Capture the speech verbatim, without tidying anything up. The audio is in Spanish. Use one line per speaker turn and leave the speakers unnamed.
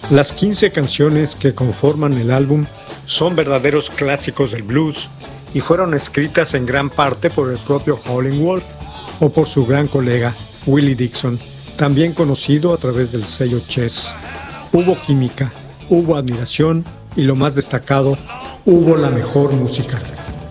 Las quince canciones que conforman el álbum son verdaderos clásicos del blues y fueron escritas en gran parte por el propio Howlin' Wolf o por su gran colega Willie Dixon, también conocido a través del sello Chess. Hubo química, hubo admiración y lo más destacado, hubo la mejor música.